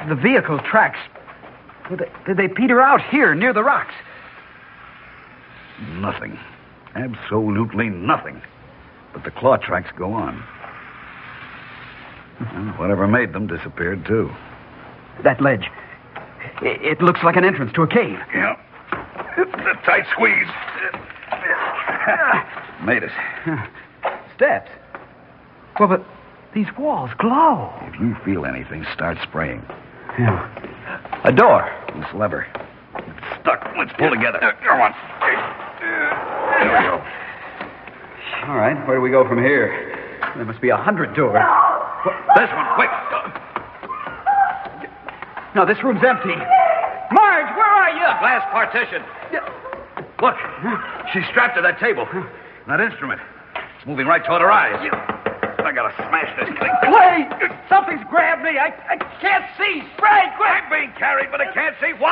The vehicle tracks. Did they peter out here near the rocks? Nothing. Absolutely nothing. But the claw tracks go on. And whatever made them disappeared, too. That ledge. It looks like an entrance to a cave. Yeah. It's a tight squeeze. Made it. Steps. Well, but these walls glow. If you feel anything, start spraying. Yeah. A door. This lever. It's stuck. Let's pull together. Come on. There we go. All right. Where do we go from here? There must be 100 doors. This one. Quick. No, this room's empty. Marge, where are you? Glass partition. Look. She's strapped to that table. That instrument. It's moving right toward her eyes. I gotta smash this thing. Wait! Something's grabbed me. I can't see. Spray, quick! I'm being carried, but I can't see. What?